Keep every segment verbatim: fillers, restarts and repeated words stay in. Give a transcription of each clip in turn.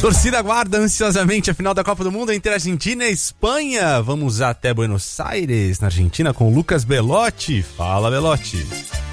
Torcida aguarda ansiosamente a final da Copa do Mundo entre Argentina e Espanha. Vamos até Buenos Aires, na Argentina, com o Lucas Belotti. Fala, Belotti.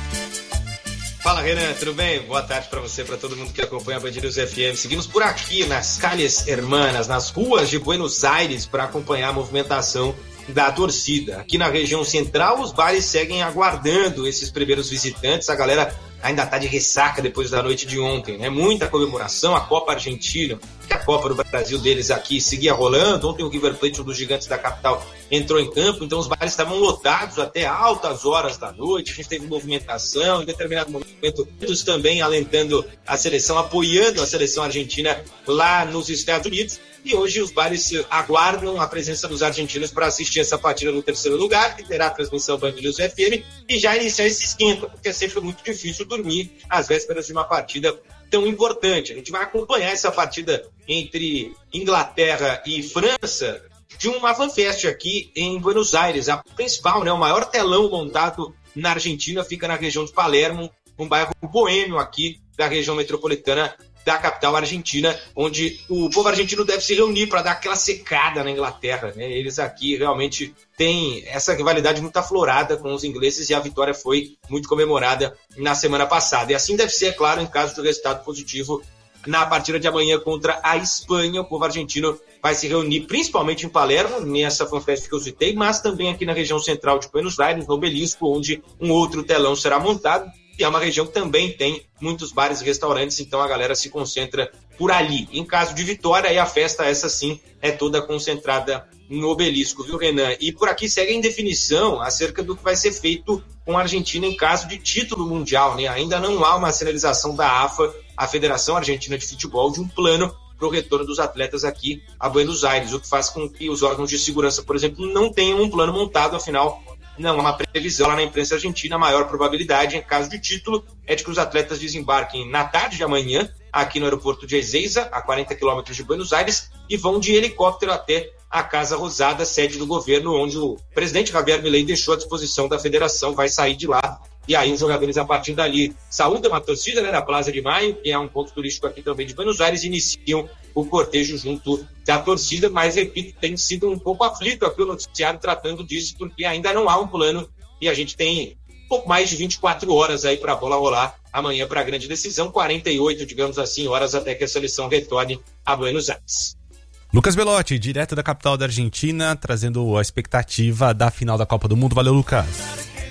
Fala, Renan, tudo bem? Boa tarde para você, para todo mundo que acompanha a Band News F M. Seguimos por aqui nas calles hermanas, nas ruas de Buenos Aires, para acompanhar a movimentação da torcida. Aqui na região central, os bares seguem aguardando esses primeiros visitantes. A galera ainda está de ressaca depois da noite de ontem, né? Muita comemoração, a Copa Argentina, que a Copa do Brasil deles aqui seguia rolando. Ontem o River Plate, um dos gigantes da capital, entrou em campo, então os bares estavam lotados até altas horas da noite. A gente teve movimentação, em determinado momento, todos também alentando a seleção, apoiando a seleção argentina lá nos Estados Unidos. E hoje os bares aguardam a presença dos argentinos para assistir essa partida no terceiro lugar, que terá a transmissão Band News F M, e já iniciar esse esquenta, porque é sempre muito difícil dormir às vésperas de uma partida tão importante. A gente vai acompanhar essa partida entre Inglaterra e França de uma fanfest aqui em Buenos Aires. A principal, né, o maior telão montado na Argentina fica na região de Palermo, um bairro boêmio aqui da região metropolitana da capital argentina, onde o povo argentino deve se reunir para dar aquela secada na Inglaterra, né? Eles aqui realmente têm essa rivalidade muito aflorada com os ingleses e a vitória foi muito comemorada na semana passada. E assim deve ser, é claro, em caso de resultado positivo na partida de amanhã contra a Espanha. O povo argentino vai se reunir principalmente em Palermo, nessa fanfest que eu citei, mas também aqui na região central de Buenos Aires, no Obelisco, onde um outro telão será montado. E é uma região que também tem muitos bares e restaurantes, então a galera se concentra por ali. Em caso de vitória, aí a festa, essa sim, é toda concentrada no Obelisco, viu, Renan? E por aqui segue a indefinição acerca do que vai ser feito com a Argentina em caso de título mundial, né? Ainda não há uma sinalização da A F A, a Federação Argentina de Futebol, de um plano para o retorno dos atletas aqui a Buenos Aires, o que faz com que os órgãos de segurança, por exemplo, não tenham um plano montado, afinal, não há uma previsão lá na imprensa argentina. A maior probabilidade, em caso de título, é de que os atletas desembarquem na tarde de amanhã, aqui no aeroporto de Ezeiza, a quarenta quilômetros de Buenos Aires, e vão de helicóptero até a Casa Rosada, sede do governo, onde o presidente Javier Milei deixou à disposição da federação, vai sair de lá. E aí os jogadores, a partir dali, saúdam a torcida, né, na Plaza de Maio, que é um ponto turístico aqui também de Buenos Aires, e iniciam o cortejo junto da torcida, mas, repito, tem sido um pouco aflito aqui o noticiário tratando disso, porque ainda não há um plano e a gente tem pouco mais de vinte e quatro horas aí para a bola rolar amanhã para a grande decisão, quarenta e oito, digamos assim, horas até que a seleção retorne a Buenos Aires. Lucas Belotti, direto da capital da Argentina, trazendo a expectativa da final da Copa do Mundo. Valeu, Lucas.